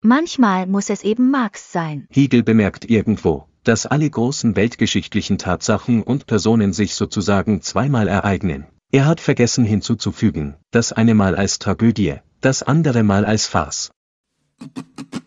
Manchmal muss es eben Marx sein. Hegel bemerkt irgendwo, dass alle großen weltgeschichtlichen Tatsachen und Personen sich sozusagen zweimal ereignen. Er hat vergessen hinzuzufügen, das eine Mal als Tragödie, das andere Mal als Farce.